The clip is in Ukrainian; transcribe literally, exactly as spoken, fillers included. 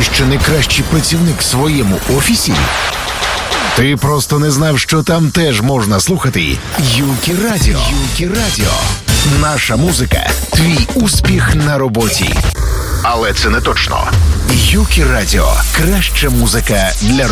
Ти ще не кращий працівник в своєму офісі? Ти просто не знав, що там теж можна слухати Юкі Радіо. Юкі Радіо. Наша музика – твій успіх на роботі. Але це не точно. Юкі Радіо – краща музика для роботи.